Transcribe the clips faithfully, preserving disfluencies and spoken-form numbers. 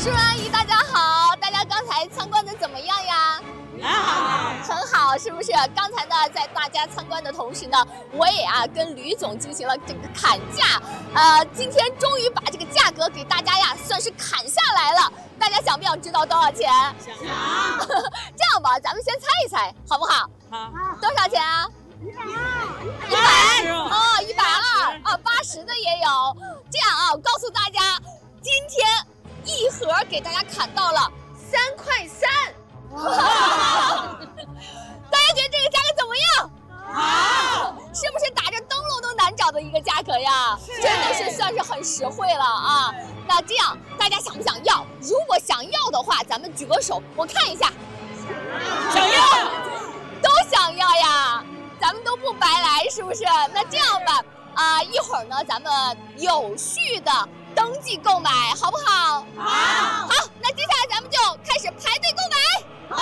叔阿姨大家好，大家刚才参观的怎么样呀？啊，很好，是不是？刚才呢，在大家参观的同时呢，我也啊跟吕总进行了这个砍价，呃，今天终于把这个价格给大家呀算是砍下来了。大家想不想知道多少钱？ 想。 这样吧，咱们先猜一猜，好不好？ 好。 多少钱啊？ 一百二。一百哦，一百二啊，八十的也有。这样啊，我告诉大家，今天一盒给大家砍到了三块三。大家觉得这个价格怎么样？好，是不是打着灯笼都难找的一个价格呀？真的是算是很实惠了啊！那这样大家想不想要？如果想要的话，咱们举个手，我看一下。 想要， 都想要呀！咱们都不白来，是不是？那这样吧，啊、呃，一会儿呢，咱们有序的登记购买，好不好？ 好。 好，那接下来咱们就开始排队购买。 好。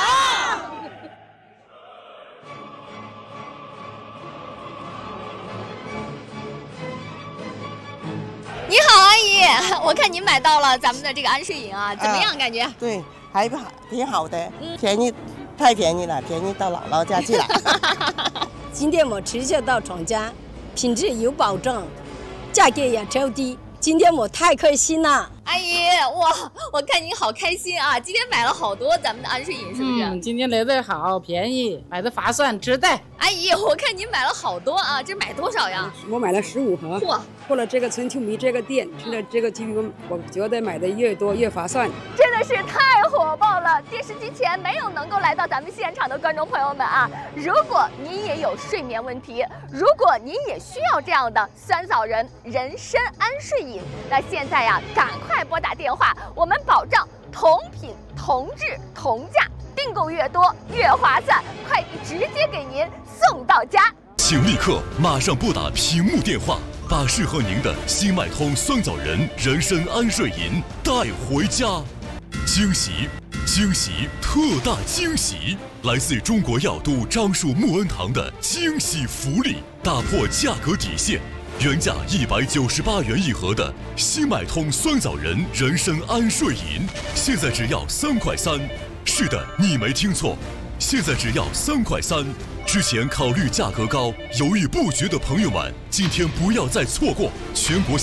你好，阿姨，我看您买到了咱们的这个安睡饮啊，怎么样？呃、感觉？ 对，还好，挺好的，嗯、便宜，太便宜了，便宜到姥姥家去了。 今天我持续到厂家，品质有保证，价格也超低。今天我太开心了， 阿姨，哇，我看您好开心啊！今天买了好多咱们的安睡饮，是不是？ 嗯，今天来的好，便宜，买的划算，值得。 阿姨，我看您买了好多啊，这买多少呀？ 我买了十五盒。 嚯！ 过了这个春秋米这个店，去了这个机构，我觉得买的越多越划算。 真的是太火爆了！电视机前没有能够来到咱们现场的观众朋友们啊，如果您也有睡眠问题，如果您也需要这样的酸枣仁人参安睡饮，那现在呀，赶快拨打电话，我们保障同品同质同价，订购越多越划算，快递直接给您送到家。 请立刻马上拨打屏幕电话，把适合您的新脉通酸枣仁人参安睡饮带回家。惊喜惊喜特大惊喜，来自中国药都樟树木恩堂的惊喜福利，打破价格底线，原价一百九十八元一盒的新脉通酸枣仁人参安睡饮，现在只要三块三。是的，你没听错，现在只要三块三。之前考虑价格高、犹豫不决的朋友们，今天不要再错过全国